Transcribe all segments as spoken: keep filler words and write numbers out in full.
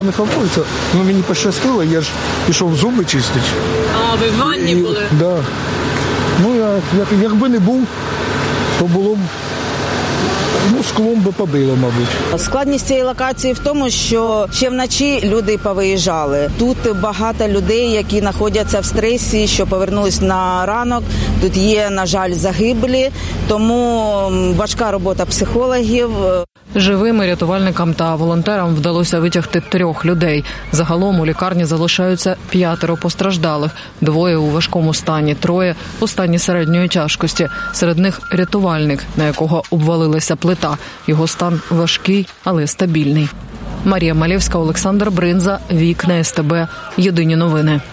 Не ховаються, ну мені пощастило, я ж пішов зуби чистити. А, ви в ванні були? Так. Да. Ну, я, як, якби не був, то було б, ну, склом би побило, мабуть. Складність цієї локації в тому, що ще вночі люди повиїжджали. Тут багато людей, які знаходяться в стресі, що повернулись на ранок. Тут є, на жаль, загиблі, тому важка робота психологів. Живими рятувальникам та волонтерам вдалося витягти трьох людей. Загалом у лікарні залишаються п'ятеро постраждалих. Двоє у важкому стані, троє у стані середньої тяжкості. Серед них рятувальник, на якого обвалилася плита. Його стан важкий, але стабільний. Марія Малєвська, Олександр Бринза, Вікна СТБ. Єдині новини.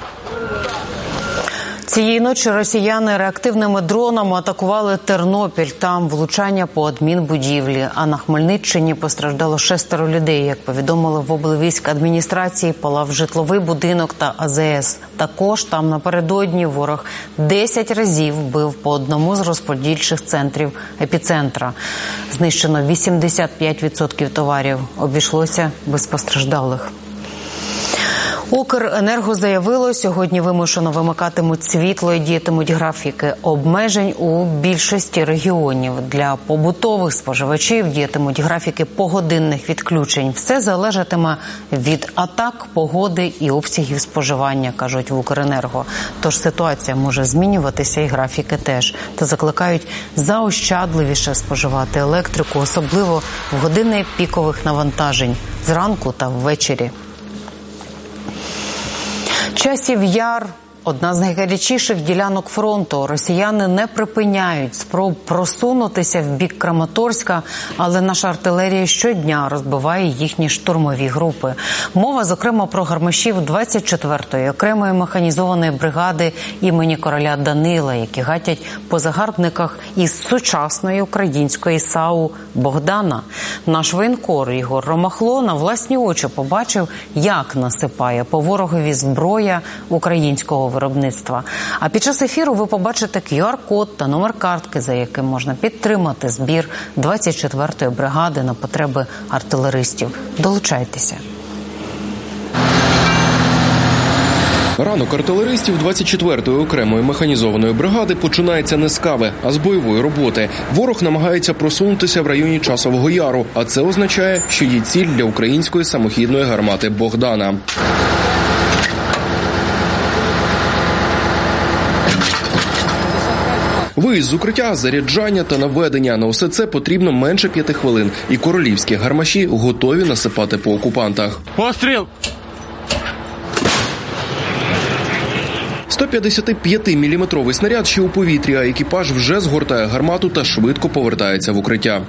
Цієї ночі росіяни реактивними дронами атакували Тернопіль. Там влучання по адмінбудівлі. А на Хмельниччині постраждало шестеро людей. Як повідомили в облвійськадміністрації, палав житловий будинок та А Зе Ес. Також там напередодні ворог десять разів бив по одному з розподільчих центрів епіцентра. Знищено вісімдесят п'ять відсотків товарів. Обійшлося без постраждалих. Укренерго заявило, сьогодні вимушено вимикатимуть світло і діятимуть графіки обмежень у більшості регіонів. Для побутових споживачів діятимуть графіки погодинних відключень. Все залежатиме від атак, погоди і обсягів споживання, кажуть в Укренерго. Тож ситуація може змінюватися і графіки теж. Та закликають заощадливіше споживати електрику, особливо в години пікових навантажень зранку та ввечері. Часів Яр – одна з найгарячіших ділянок фронту. Росіяни не припиняють спроб просунутися в бік Краматорська, але наша артилерія щодня розбиває їхні штурмові групи. Мова, зокрема, про гармашів двадцять четвертої окремої механізованої бригади імені короля Данила, які гатять по загарбниках із сучасної української САУ «Богдана». Наш воєнкор Ігор Ромахло на власні очі побачив, як насипає по ворогові зброя українського виробництва. А під час ефіру ви побачите кю ар-код та номер картки, за яким можна підтримати збір двадцять четвертої бригади на потреби артилеристів. Долучайтеся. Ранок артилеристів двадцять четвертої окремої механізованої бригади починається не з кави, а з бойової роботи. Ворог намагається просунутися в районі Часового Яру, а це означає, що є ціль для української самохідної гармати «Богдана». Виїзд з укриття, заряджання та наведення. На усе це потрібно менше п'яти хвилин. І королівські гармаші готові насипати по окупантах. Постріл! сто п'ятдесятип'ятиміліметровий снаряд ще у повітрі, а екіпаж вже згортає гармату та швидко повертається в укриття.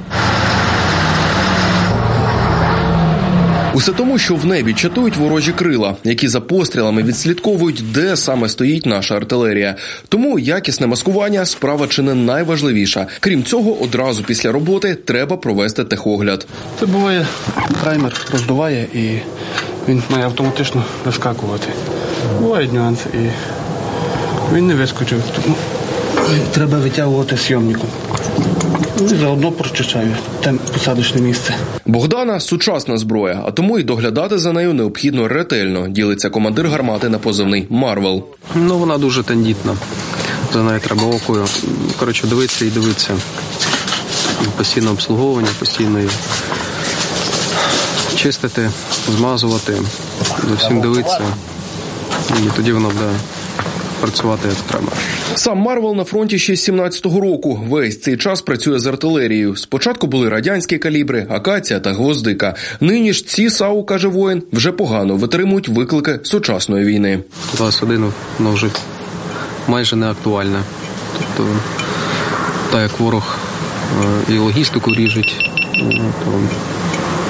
Усе тому, що в небі чатують ворожі крила, які за пострілами відслідковують, де саме стоїть наша артилерія. Тому якісне маскування – справа чи не найважливіша. Крім цього, одразу після роботи треба провести техогляд. Це буває, таймер роздуває і він має автоматично вискакувати. Бувають нюанси і він не вискочив. Тому треба витягувати зйомником. І заодно прочищаю те посадочне місце. «Богдана» – сучасна зброя, а тому і доглядати за нею необхідно ретельно, ділиться командир гармати на позивний «Марвел». Ну, вона дуже тендітна. За нею треба окою. Коротше, дивитися і дивитися. Постійне обслуговування, постійно чистити, змазувати, за всім дивитися. І тоді вона буде працювати як треба. Сам Марвел на фронті ще з сімнадцятого року. Весь цей час працює з артилерією. Спочатку були радянські калібри, акація та гвоздика. Нині ж ці САУ, каже воїн, вже погано витримують виклики сучасної війни. двадцять один, воно вже майже не актуальне. Тобто, так як ворог і логістику ріжуть, то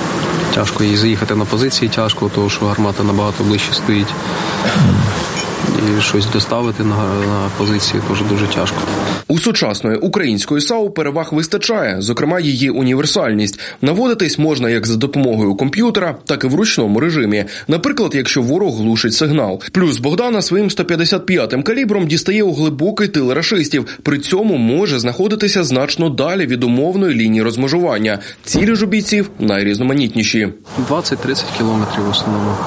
тяжко їй заїхати на позиції, тяжко, тому що гармата набагато ближче стоїть. і щось доставити на, на позиції теж дуже тяжко. У сучасної української САУ переваг вистачає, зокрема її універсальність. Наводитись можна як за допомогою комп'ютера, так і в ручному режимі. Наприклад, якщо ворог глушить сигнал. Плюс Богдана своїм сто п'ятдесят п'ятим калібром дістає у глибокий тил рашистів. При цьому може знаходитися значно далі від умовної лінії розмежування. Цілі ж у бійців найрізноманітніші. двадцять-тридцять кілометрів в основному.